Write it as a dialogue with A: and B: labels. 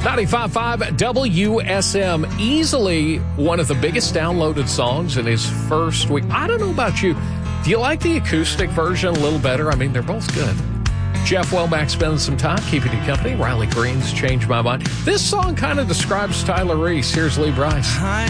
A: 95.5 WSM, easily one of the biggest downloaded songs in his first week. I don't know about you. Do you like the acoustic version a little better? I mean, they're both good. Jeff Wellback spending some time keeping you company. Riley Green's Change My Mind. This song kind of describes Tyler Reese. Here's Lee Brice.